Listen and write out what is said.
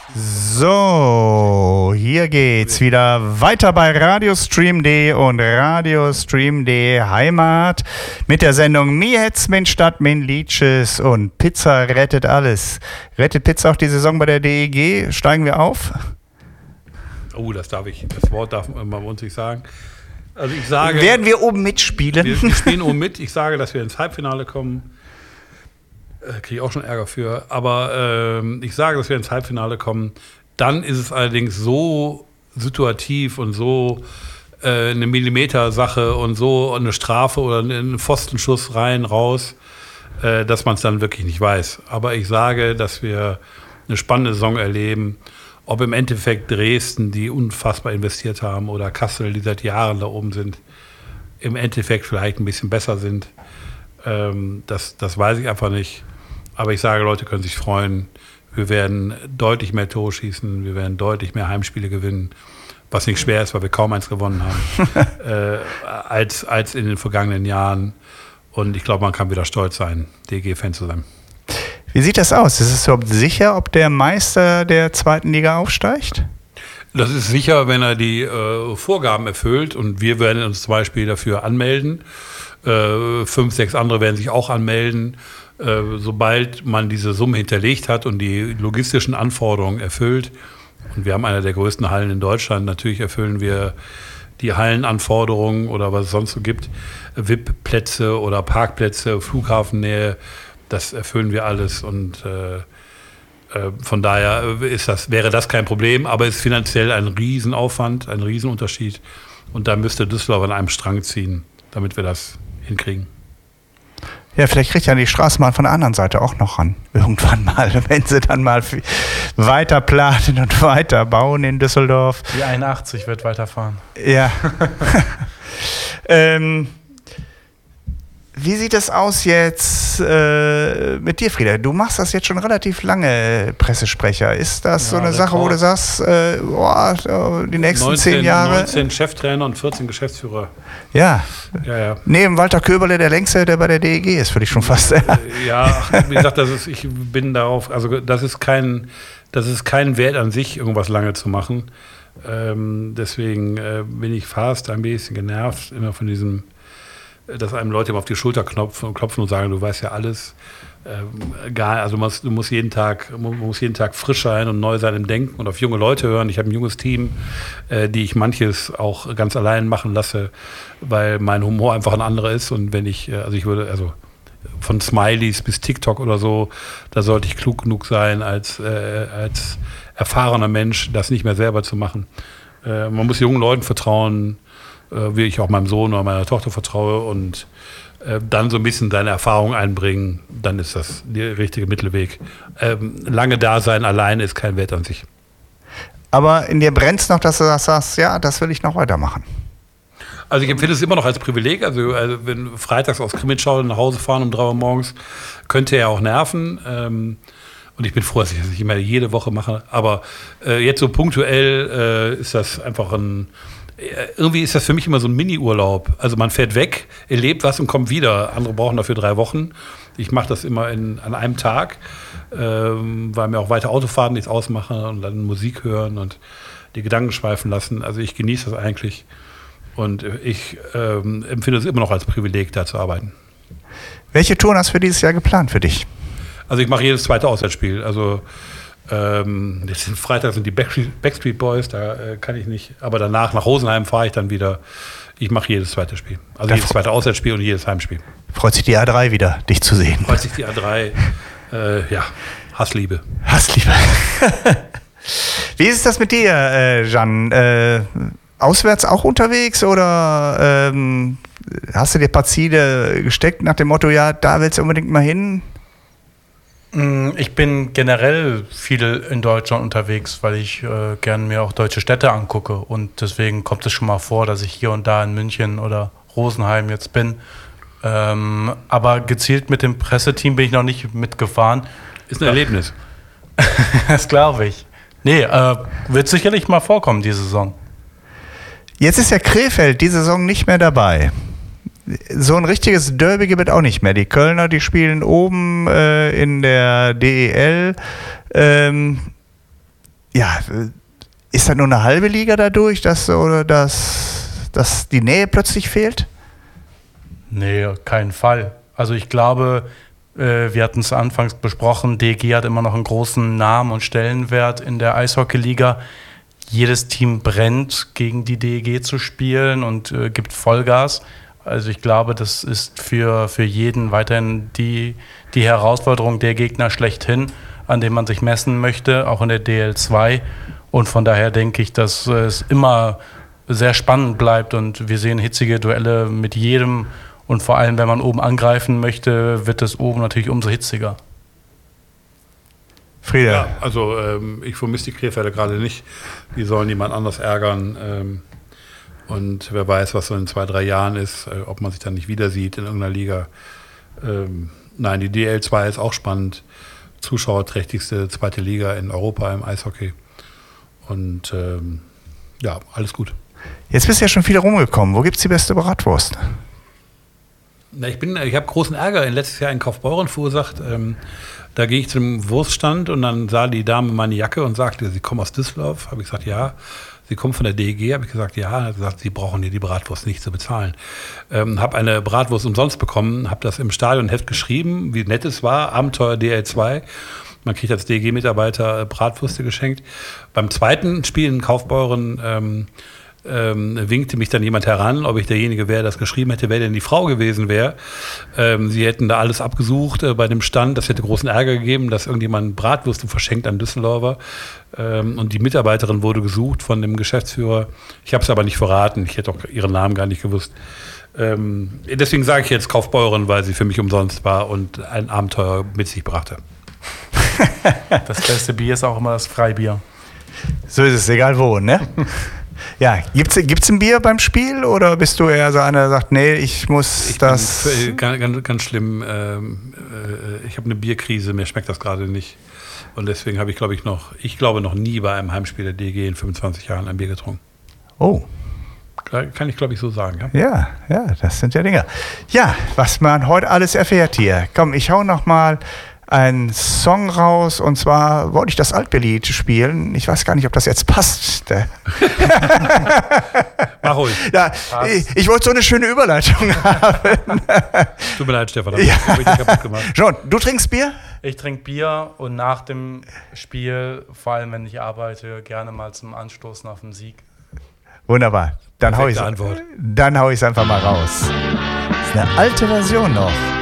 So, hier geht's wieder weiter bei Radiostream.de und Radiostream.de Heimat mit der Sendung Mir hätt's min Stadt min Liedjes und Pizza rettet alles. Rettet Pizza auch die Saison bei der DEG? Steigen wir auf? Oh, das Wort darf man bei uns nicht sagen. Also ich sage... Werden wir oben mitspielen? Wir spielen oben mit. Ich sage, dass wir ins Halbfinale kommen. Kriege ich auch schon Ärger für. Aber ich sage, dass wir ins Halbfinale kommen. Dann ist es allerdings so situativ und so eine Millimeter-Sache und so eine Strafe oder einen Pfostenschuss rein, raus, dass man es dann wirklich nicht weiß. Aber ich sage, dass wir eine spannende Saison erleben. Ob im Endeffekt Dresden, die unfassbar investiert haben, oder Kassel, die seit Jahren da oben sind, im Endeffekt vielleicht ein bisschen besser sind. Das weiß ich einfach nicht. Aber ich sage, Leute können sich freuen. Wir werden deutlich mehr Tore schießen. Wir werden deutlich mehr Heimspiele gewinnen. Was nicht schwer ist, weil wir kaum eins gewonnen haben, als in den vergangenen Jahren. Und ich glaube, man kann wieder stolz sein, DEG-Fan zu sein. Wie sieht das aus? Ist es überhaupt sicher, ob der Meister der zweiten Liga aufsteigt? Das ist sicher, wenn er die Vorgaben erfüllt. Und wir werden uns zum Beispiel dafür anmelden. 5, 6 andere werden sich auch anmelden. Sobald man diese Summe hinterlegt hat und die logistischen Anforderungen erfüllt. Und wir haben eine der größten Hallen in Deutschland. Natürlich erfüllen wir die Hallenanforderungen oder was es sonst so gibt. VIP-Plätze oder Parkplätze, Flughafennähe. Das erfüllen wir alles und von daher wäre das kein Problem, aber es ist finanziell ein Riesenaufwand, ein Riesenunterschied und da müsste Düsseldorf an einem Strang ziehen, damit wir das hinkriegen. Ja, vielleicht kriegt ja die Straßenbahn von der anderen Seite auch noch ran, irgendwann mal, wenn sie dann mal weiter planen und weiter bauen in Düsseldorf. Die 81 wird weiterfahren. Ja. Wie sieht es aus jetzt mit dir, Frieda? Du machst das jetzt schon relativ lange, Pressesprecher. Ist das so eine Sache, wo du sagst, die nächsten 10 Jahre? 19 Cheftrainer und 14 Geschäftsführer. Ja. Ja. Neben Walter Köberle der längste, der bei der DEG ist, würde ich schon fast sagen. Ja, wie gesagt, ich bin darauf, also das ist kein Wert an sich, irgendwas lange zu machen. Deswegen bin ich fast ein bisschen genervt immer von diesem, dass einem Leute immer auf die Schulter klopfen und sagen, du weißt ja alles. Also du musst jeden Tag frisch sein und neu sein im Denken und auf junge Leute hören. Ich habe ein junges Team, die ich manches auch ganz allein machen lasse, weil mein Humor einfach ein anderer ist. Und wenn ich würde von Smileys bis TikTok oder so, da sollte ich klug genug sein, als erfahrener Mensch, das nicht mehr selber zu machen. Man muss jungen Leuten vertrauen, wie ich auch meinem Sohn oder meiner Tochter vertraue und dann so ein bisschen deine Erfahrung einbringen, dann ist das der richtige Mittelweg. Lange da sein alleine ist kein Wert an sich. Aber in dir brennt es noch, dass du sagst, ja, das will ich noch weitermachen. Also ich empfinde es immer noch als Privileg. Also wenn freitags aus Krimitschau nach Hause fahren um 3 Uhr morgens, könnte ja auch nerven. Und ich bin froh, dass ich das nicht mehr jede Woche mache. Aber jetzt so punktuell ist das einfach irgendwie ist das für mich immer so ein Mini-Urlaub. Also man fährt weg, erlebt was und kommt wieder. Andere brauchen dafür 3 Wochen. Ich mache das immer an einem Tag, weil mir auch weiter Autofahren nichts ausmachen und dann Musik hören und die Gedanken schweifen lassen. Also ich genieße das eigentlich und ich empfinde es immer noch als Privileg, da zu arbeiten. Welche Touren hast du für dieses Jahr geplant für dich? Also ich mache jedes zweite Auswärtsspiel. Also Freitag sind die Backstreet Boys, da kann ich nicht. Aber danach nach Rosenheim fahre ich dann wieder. Ich mache jedes zweite Spiel. Also jedes zweite Auswärtsspiel und jedes Heimspiel. Freut sich die A3 wieder, dich zu sehen? Freut sich die A3, Hassliebe. Hassliebe. Wie ist das mit dir, Jan? Auswärts auch unterwegs oder hast du dir ein paar Ziele gesteckt nach dem Motto, ja, da willst du unbedingt mal hin? Ich bin generell viel in Deutschland unterwegs, weil ich gerne mir auch deutsche Städte angucke und deswegen kommt es schon mal vor, dass ich hier und da in München oder Rosenheim jetzt bin. Aber gezielt mit dem Presseteam bin ich noch nicht mitgefahren. Ist ein Erlebnis. Das glaube ich. Nee, wird sicherlich mal vorkommen diese Saison. Jetzt ist ja Krefeld diese Saison nicht mehr dabei. So ein richtiges Derby gibt es auch nicht mehr. Die Kölner, die spielen oben in der DEL. ja, ist das nur eine halbe Liga dadurch, dass die Nähe plötzlich fehlt? Nee, keinen Fall. Also ich glaube, wir hatten es anfangs besprochen, DEG hat immer noch einen großen Namen und Stellenwert in der Eishockeyliga. Jedes Team brennt, gegen die DEG zu spielen und gibt Vollgas. Also ich glaube, das ist für jeden weiterhin die Herausforderung, der Gegner schlechthin, an dem man sich messen möchte, auch in der DL2. Und von daher denke ich, dass es immer sehr spannend bleibt und wir sehen hitzige Duelle mit jedem. Und vor allem, wenn man oben angreifen möchte, wird es oben natürlich umso hitziger. Frieda. Ja, also ich vermisse die Krefelder gerade nicht. Die sollen jemand anders ärgern. Und wer weiß, was so in 2-3 Jahren ist, ob man sich dann nicht wieder sieht in irgendeiner Liga. Nein, die DL2 ist auch spannend. Zuschauerträchtigste zweite Liga in Europa im Eishockey. Und ja, alles gut. Jetzt bist du ja schon viel rumgekommen. Wo gibt es die beste Bratwurst? Na, ich habe großen Ärger letztes Jahr in Kaufbeuren verursacht. Da gehe ich zu einem Wurststand und dann sah die Dame meine Jacke und sagte, Sie kommen aus Düsseldorf. Habe ich gesagt, ja. Sie kommen von der DEG, habe ich gesagt, ja. Er hat gesagt, Sie brauchen hier die Bratwurst nicht zu bezahlen. Habe eine Bratwurst umsonst bekommen, habe das im Stadionheft geschrieben, wie nett es war, Abenteuer DL2. Man kriegt als DEG-Mitarbeiter Bratwürste geschenkt. Beim zweiten Spiel in Kaufbeuren winkte mich dann jemand heran, ob ich derjenige wäre, der das geschrieben hätte, wer denn die Frau gewesen wäre. Sie hätten da alles abgesucht bei dem Stand. Das hätte großen Ärger gegeben, dass irgendjemand Bratwürste verschenkt an Düsseldorfer. Und die Mitarbeiterin wurde gesucht von dem Geschäftsführer. Ich habe es aber nicht verraten. Ich hätte auch ihren Namen gar nicht gewusst. Deswegen sage ich jetzt Kaufbeuren, weil sie für mich umsonst war und ein Abenteuer mit sich brachte. Das beste Bier ist auch immer das Freibier. So ist es, egal wo, ne? Ja, gibt's ein Bier beim Spiel oder bist du eher so einer, der sagt, nee, ich muss das... Ganz schlimm. Ich habe eine Bierkrise, mir schmeckt das gerade nicht. Und deswegen habe ich glaube noch nie bei einem Heimspiel der DEG in 25 Jahren ein Bier getrunken. Oh. Kann ich, glaube ich, so sagen. Ja? Ja, das sind ja Dinge. Ja, was man heute alles erfährt hier. Komm, ich hau noch mal einen Song raus und zwar wollte ich das Altberlied spielen. Ich weiß gar nicht, ob das jetzt passt. Mach ruhig. Ja, ich wollte so eine schöne Überleitung haben. Tut mir leid, Stefan, das habe ich dich kaputt gemacht. John, du trinkst Bier? Ich trinke Bier und nach dem Spiel, vor allem wenn ich arbeite, gerne mal zum Anstoßen auf den Sieg. Wunderbar. Dann hau ich es einfach mal raus. Das ist eine alte Version noch.